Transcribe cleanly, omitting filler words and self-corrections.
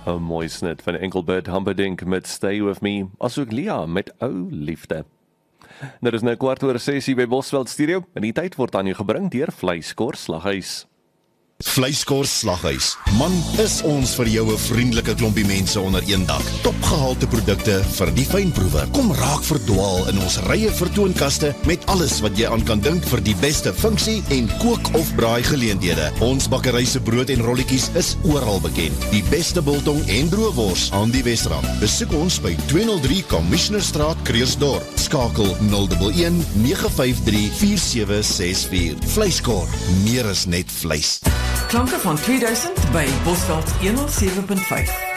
'n mooi snit van Engelbert Humperdinck met Stay With Me, asook Lia met Ou Liefde. Dit is nou 6:15 by Bosveld Studio, en die tyd word aan u gebring deur Vleiskor Slaghuis. Vleiskor Slaghuis. Man, is ons vir jou 'n vriendelike klompie mense onder een dak. Topgehalte produkte vir die fynproewer. Kom raak verdwaal in ons rye vertoonkaste met alles wat jy aan kan dink vir die beste funksie en kook of braai geleenthede. Ons bakkery se brood en rolletjies is oral bekend. Die beste biltong en broodwors aan die Wesrand. Besoek ons by 203 Commissionerstraat, Kreersdorp. Skakel 011 953 4764. Vleiskor, meer as net vleis. Klanke van 2000 by Bosveld 107.5.